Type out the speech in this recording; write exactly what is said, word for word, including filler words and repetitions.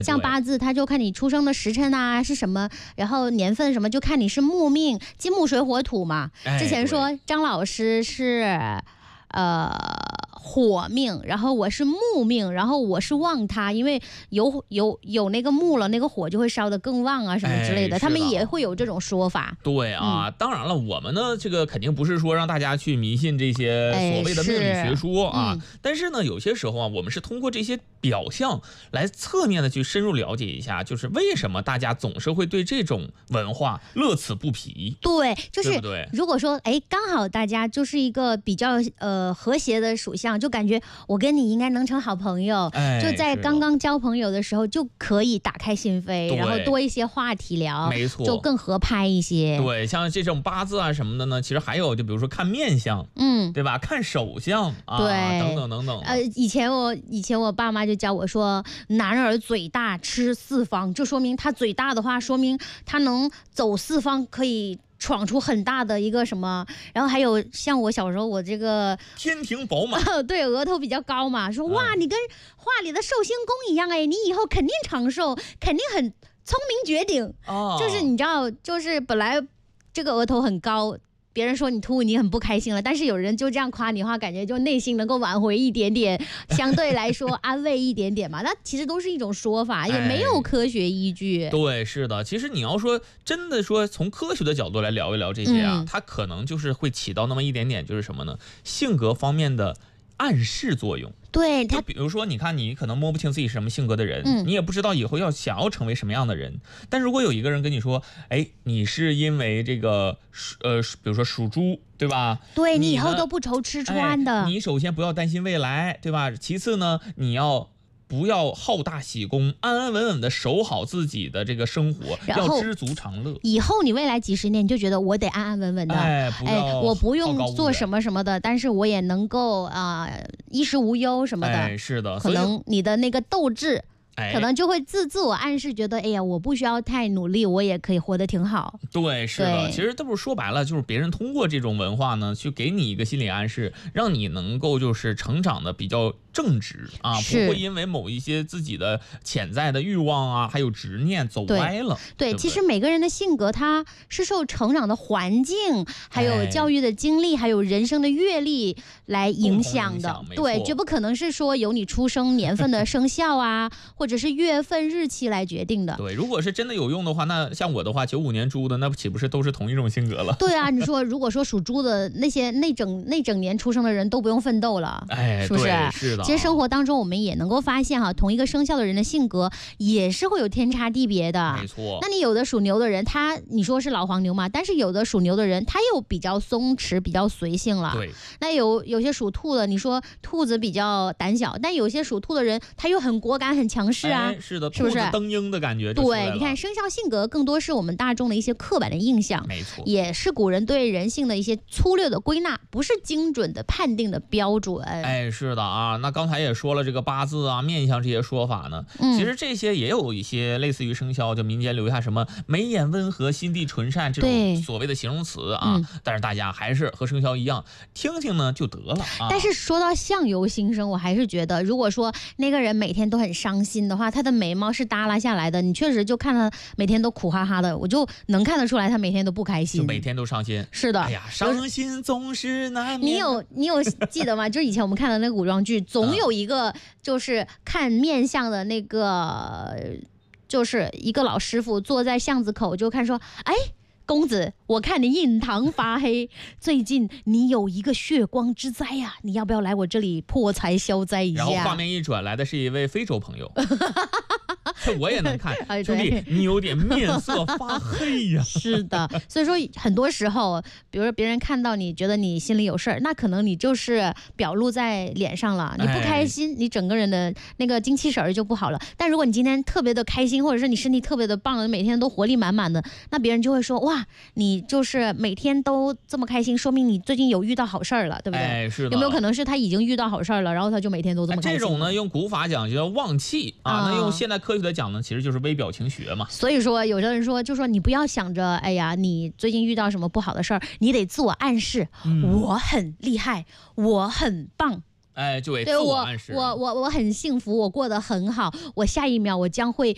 像八字，他就看你出生的时辰啊是什么，然后年份什么，就看你是木命，金木水火土嘛。 哎、 之前说张老师是呃火命，然后我是木命，然后我是旺他，因为有有有那个木了，那个火就会烧得更旺啊什么之类的， 哎、 他们也会有这种说法。 对啊、嗯，当然了，我们呢这个肯定不是说让大家去迷信这些所谓的命理学说啊， 嗯、 但是呢有些时候啊，我们是通过这些表象来侧面的去深入了解一下，就是为什么大家总是会对这种文化乐此不疲。 对，就是对不对？ 如果说哎刚好大家就是一个比较呃和谐的属相，就感觉我跟你应该能成好朋友， 哎、 就在刚刚交朋友的时候就可以打开心扉，然后多一些话题聊， 没错， 就更合拍一些。 对，像这种八字啊什么的呢，其实还有就比如说看面相， 嗯， 对吧？看手相啊， 对， 等等等等。 呃，以前我以前我爸妈就教我说，男儿嘴大吃四方，就说明他嘴大的话，说明他能走四方，可以闯出很大的一个什么。然后还有像我小时候，我这个天庭饱满， 呃、对，额头比较高嘛，说哇，你跟画里的寿星公一样哎，你以后肯定长寿，肯定很聪明绝顶。 哦， 就是你知道，就是本来这个额头很高，别人说你秃，你很不开心了，但是有人就这样夸你的话，感觉就内心能够挽回一点点，相对来说安慰一点点嘛。那其实都是一种说法，也没有科学依据。 哎、对，是的。其实你要说真的说从科学的角度来聊一聊这些啊，嗯、它可能就是会起到那么一点点，就是什么呢？性格方面的暗示作用。 对，他比如说，你看，你可能摸不清自己是什么性格的人， 嗯、 你也不知道以后要想要成为什么样的人。但如果有一个人跟你说，哎，你是因为这个呃，比如说属猪，对吧？ 对，你以后都不愁吃穿的。 哎、你首先不要担心未来，对吧？其次呢，你要不要好大喜功，安安稳稳的守好自己的这个生活，要知足常乐。 以后你未来几十年，你就觉得我得安安稳稳的， 哎，不要哎，我不用做什么什么的，但是我也能够啊、呃、衣食无忧什么的。 哎，是的， 可能你的那个斗志。 哎、 可能就会自自我暗示，觉得哎呀，我不需要太努力，我也可以活得挺好。 对，是的，其实这不是说白了，就是别人通过这种文化呢，去给你一个心理暗示，让你能够就是成长的比较正直啊，不会因为某一些自己的潜在的欲望啊，还有执念走歪了。 对， 对对其实每个人的性格，他是受成长的环境，还有教育的经历，哎、还有人生的阅历来影响的。 影响对，绝不可能是说由你出生年份的生肖啊。或者是月份日期来决定的。 对，如果是真的有用的话，那像我的话，九五年猪的，那岂不是都是同一种性格了？ 对啊，你说如果说属猪的那些那整那整年出生的人都不用奋斗了， 哎， 是不是？ 是的。 其实生活当中我们也能够发现哈，同一个生肖的人的性格也是会有天差地别的。 没错。 那你有的属牛的人，他你说是老黄牛嘛？但是有的属牛的人，他又比较松弛，比较随性了。 对。 那有有些属兔的，你说兔子比较胆小，但有些属兔的人，他又很果敢，很强势啊。 哎、是的， 是不是登鹰的感觉？ 对，你看生肖性格更多是我们大众的一些刻板的印象， 没错， 也是古人对人性的一些粗略的归纳，不是精准的判定的标准。 哎，是的啊，那刚才也说了这个八字啊、面相这些说法呢， 嗯、 其实这些也有一些类似于生肖，就民间留下什么眉眼温和、心地纯善这种所谓的形容词啊， 嗯、 但是大家还是和生肖一样，听听呢就得了啊。 但是说到相由心生，我还是觉得，如果说那个人每天都很伤心的话，他的眉毛是耷拉下来的，你确实就看他每天都苦哈哈的，我就能看得出来他每天都不开心， 就每天都伤心。 是的， 哎呀，伤心总是难免。 你有你有记得吗？就是以前我们看的那个古装剧，总有一个就是看面相的那个，就是一个老师傅坐在巷子口就看说，哎。公子，我看你印堂发黑，最近你有一个血光之灾呀、啊，你要不要来我这里破财消灾一下？ 然后画面一转，来的是一位非洲朋友，我也能看， 哎、 兄弟，你有点面色发黑呀、啊。 是的，所以说很多时候，比如说别人看到你觉得你心里有事儿，那可能你就是表露在脸上了，你不开心，哎、你整个人的那个精气神儿就不好了。但如果你今天特别的开心，或者是你身体特别的棒，每天都活力满满的，那别人就会说哇。你就是每天都这么开心，说明你最近有遇到好事儿了，对不对？ 哎，是的。 有没有可能是他已经遇到好事儿了，然后他就每天都这么开心？ 哎、这种呢，用古法讲就叫旺气啊， 啊那用现代科学的讲呢，其实就是微表情学嘛。 所以说，有的人说，就说你不要想着，哎呀，你最近遇到什么不好的事儿，你得自我暗示，嗯、我很厉害，我很棒。 哎，就对我，我我我很幸福，我过得很好，我下一秒我将会